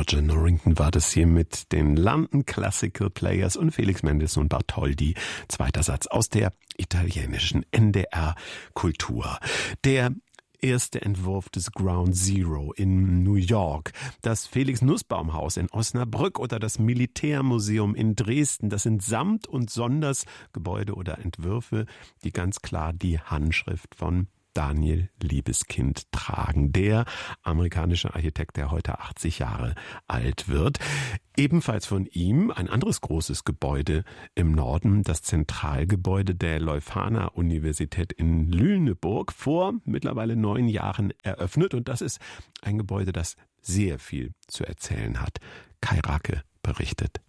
Roger Norrington war das hier mit den London Classical Players und Felix Mendelssohn Bartholdy. Zweiter Satz aus der italienischen NDR-Kultur. Der erste Entwurf des Ground Zero in New York, das Felix-Nussbaum-Haus in Osnabrück oder das Militärmuseum in Dresden, das sind Samt- und Sondersgebäude oder Entwürfe, die ganz klar die Handschrift von Daniel Libeskind tragen, der amerikanische Architekt, der heute 80 Jahre alt wird. Ebenfalls von ihm ein anderes großes Gebäude im Norden, das Zentralgebäude der Leuphana-Universität in Lüneburg, vor mittlerweile 9 Jahren eröffnet. Und das ist ein Gebäude, das sehr viel zu erzählen hat. Kai Rake berichtet.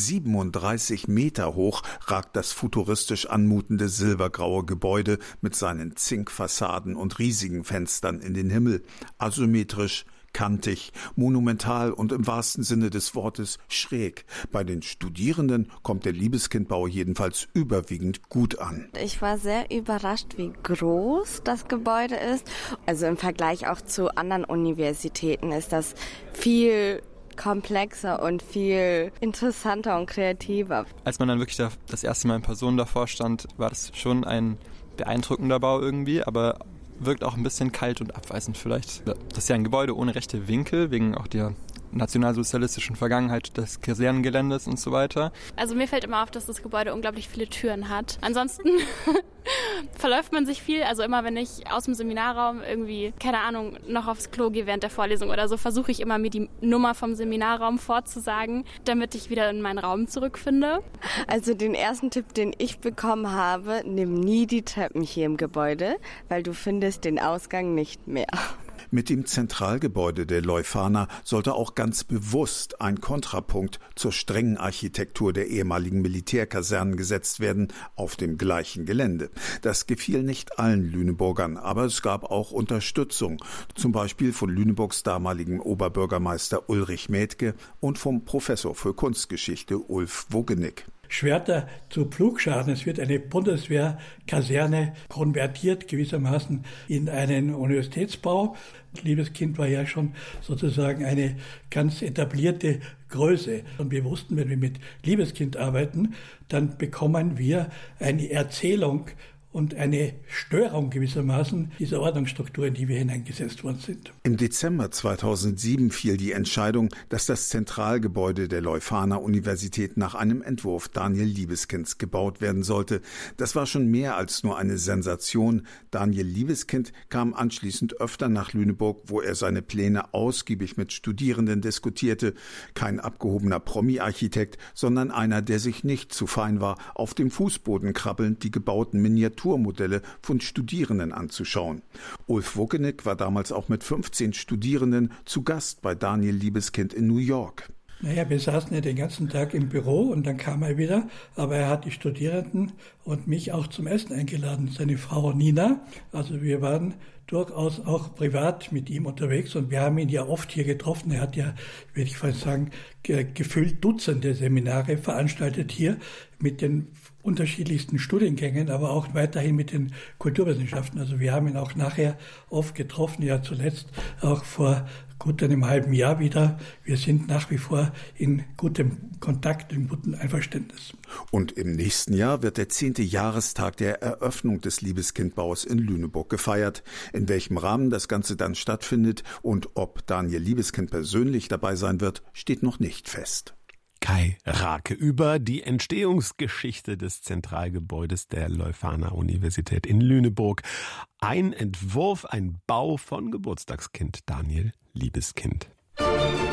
37 Meter hoch ragt das futuristisch anmutende silbergraue Gebäude mit seinen Zinkfassaden und riesigen Fenstern in den Himmel. Asymmetrisch, kantig, monumental und im wahrsten Sinne des Wortes schräg. Bei den Studierenden kommt der Liebeskindbau jedenfalls überwiegend gut an. Ich war sehr überrascht, wie groß das Gebäude ist. Also im Vergleich auch zu anderen Universitäten ist das viel komplexer und viel interessanter und kreativer. Als man dann wirklich das erste Mal in Person davor stand, war das schon ein beeindruckender Bau irgendwie, aber wirkt auch ein bisschen kalt und abweisend vielleicht. Das ist ja ein Gebäude ohne rechte Winkel, wegen auch der nationalsozialistischen Vergangenheit des Kasernengeländes und so weiter. Also mir fällt immer auf, dass das Gebäude unglaublich viele Türen hat. Ansonsten verläuft man sich viel. Also immer, wenn ich aus dem Seminarraum irgendwie, keine Ahnung, noch aufs Klo gehe während der Vorlesung oder so, versuche ich immer, mir die Nummer vom Seminarraum vorzusagen, damit ich wieder in meinen Raum zurückfinde. Also den ersten Tipp, den ich bekommen habe, nimm nie die Treppen hier im Gebäude, weil du findest den Ausgang nicht mehr. Mit dem Zentralgebäude der Leuphana sollte auch ganz bewusst ein Kontrapunkt zur strengen Architektur der ehemaligen Militärkasernen gesetzt werden, auf dem gleichen Gelände. Das gefiel nicht allen Lüneburgern, aber es gab auch Unterstützung, zum Beispiel von Lüneburgs damaligen Oberbürgermeister Ulrich Mädke und vom Professor für Kunstgeschichte Ulf Woggenig. Schwerter zu Pflugscharen. Es wird eine Bundeswehrkaserne konvertiert gewissermaßen in einen Universitätsbau. Liebeskind war ja schon sozusagen eine ganz etablierte Größe. Und wir wussten, wenn wir mit Liebeskind arbeiten, dann bekommen wir eine Erzählung und eine Störung gewissermaßen dieser Ordnungsstruktur, in die wir hineingesetzt worden sind. Im Dezember 2007 fiel die Entscheidung, dass das Zentralgebäude der Leuphana-Universität nach einem Entwurf Daniel Liebeskinds gebaut werden sollte. Das war schon mehr als nur eine Sensation. Daniel Liebeskind kam anschließend öfter nach Lüneburg, wo er seine Pläne ausgiebig mit Studierenden diskutierte. Kein abgehobener Promi-Architekt, sondern einer, der sich nicht zu fein war, auf dem Fußboden krabbelnd die gebauten Miniaturmodelle von Studierenden anzuschauen. Ulf Woggenig war damals auch mit 15 Studierenden zu Gast bei Daniel Liebeskind in New York. Naja, wir saßen ja den ganzen Tag im Büro und dann kam er wieder, aber er hat die Studierenden und mich auch zum Essen eingeladen, seine Frau Nina. Also wir waren durchaus auch privat mit ihm unterwegs und wir haben ihn ja oft hier getroffen. Er hat ja, würde ich fast sagen, gefühlt Dutzende Seminare veranstaltet hier mit den unterschiedlichsten Studiengängen, aber auch weiterhin mit den Kulturwissenschaften. Also wir haben ihn auch nachher oft getroffen, ja zuletzt auch vor gut einem halben Jahr wieder. Wir sind nach wie vor in gutem Kontakt, in gutem Einverständnis. Und im nächsten Jahr wird der 10. Jahrestag der Eröffnung des Liebeskindbaus in Lüneburg gefeiert. In welchem Rahmen das Ganze dann stattfindet und ob Daniel Liebeskind persönlich dabei sein wird, steht noch nicht fest. Kai Rake über die Entstehungsgeschichte des Zentralgebäudes der Leuphana-Universität in Lüneburg. Ein Entwurf, ein Bau von Geburtstagskind Daniel Liebeskind.